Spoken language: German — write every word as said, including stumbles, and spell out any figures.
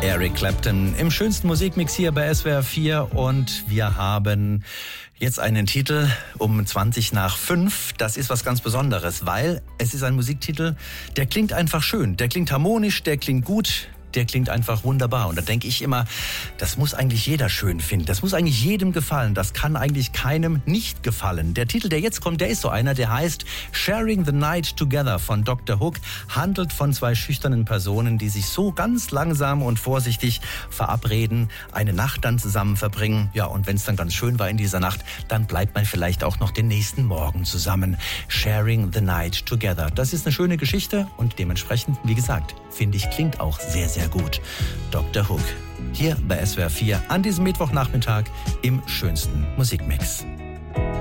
Eric Clapton im schönsten Musikmix hier bei S W R vier und wir haben jetzt einen Titel um zwanzig nach fünf. Das ist was ganz Besonderes, weil es ist ein Musiktitel, der klingt einfach schön, der klingt harmonisch, der klingt gut. Der klingt einfach wunderbar. Und da denke ich immer, das muss eigentlich jeder schön finden. Das muss eigentlich jedem gefallen. Das kann eigentlich keinem nicht gefallen. Der Titel, der jetzt kommt, der ist so einer, der heißt Sharing the Night Together von Doktor Hook. Handelt von zwei schüchternen Personen, die sich so ganz langsam und vorsichtig verabreden, eine Nacht dann zusammen verbringen. Ja, und wenn es dann ganz schön war in dieser Nacht, dann bleibt man vielleicht auch noch den nächsten Morgen zusammen. Sharing the Night Together. Das ist eine schöne Geschichte und dementsprechend, wie gesagt, finde ich, klingt auch sehr, sehr gut. Doktor Hook, hier bei S W R vier an diesem Mittwochnachmittag im schönsten Musikmix.